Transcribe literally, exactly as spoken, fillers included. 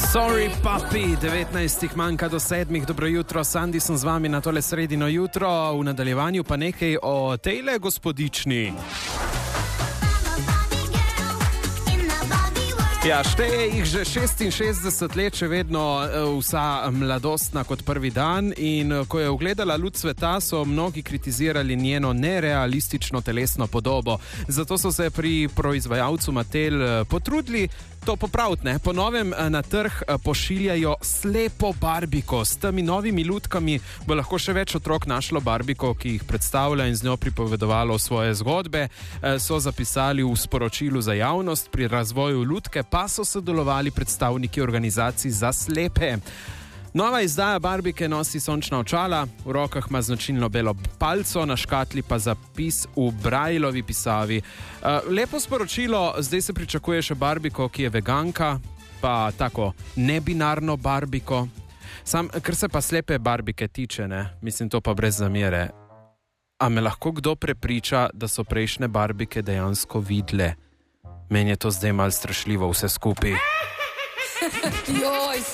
Sorry, papi, devetnajstih manjka do sedmih. Dobro jutro, Sandi sem z vami na tole sredino jutro. V nadaljevanju pa nekaj o tejle gospodični. Ja, šteje jih že šestinšestdeset let, še vedno vsa mladostna kot prvi dan, in ko je ugledala luč sveta, so mnogi kritizirali njeno nerealistično telesno podobo. Zato so se pri proizvajalcu Mattel potrudili to popraviti, ne? Po novem na trg pošiljajo slepo barbiko. S temi novimi lutkami bo lahko še več otrok našlo barbiko, ki jih predstavlja in z njo pripovedovalo svoje zgodbe. So zapisali v sporočilu za javnost. Pri razvoju lutke pa so sodelovali predstavniki organizacij za slepe. Nova izdaja barbike nosi sončna očala, v rokah ima značilno belo palco, na škatli pa zapis v Braillovi pisavi. Lepo sporočilo, zdaj se pričakuje še barbiko, ki je veganka, pa tako nebinarno barbiko. Sam, ker se pa slepe barbike tiče, ne, mislim to pa brez zamere. A me lahko kdo prepriča, da so prejšnje barbike dejansko videle? Meni je to zdaj malo strašljivo vse skupaj. Joj,